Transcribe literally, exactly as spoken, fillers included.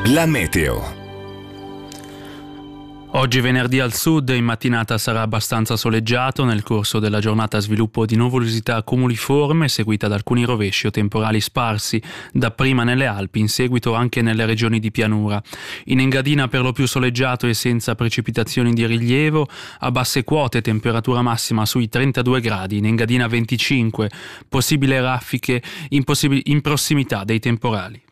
La meteo. Oggi venerdì al sud in mattinata sarà abbastanza soleggiato, nel corso della giornata sviluppo di nuvolosità cumuliforme seguita da alcuni rovesci o temporali sparsi, dapprima nelle Alpi, in seguito anche nelle regioni di pianura. In Engadina per lo più soleggiato e senza precipitazioni di rilievo, a basse quote temperatura massima sui trentadue gradi, in Engadina venticinque, possibili raffiche in, possib- in prossimità dei temporali.